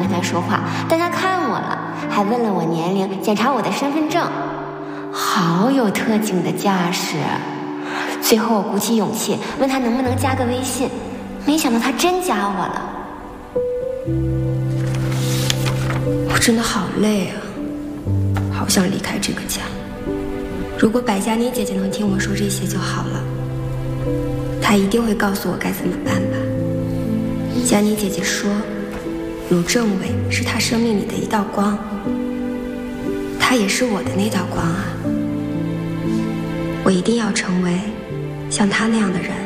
跟他说话，但他看我了，还问了我年龄，检查我的身份证，好有特警的架势。最后我鼓起勇气问他能不能加个微信，没想到他真加我了。我真的好累啊，好想离开这个家。如果百佳妮姐姐能听我说这些就好了，她一定会告诉我该怎么办吧。佳妮姐姐说，卢政委是她生命里的一道光，他也是我的那道光啊。我一定要成为像他那样的人。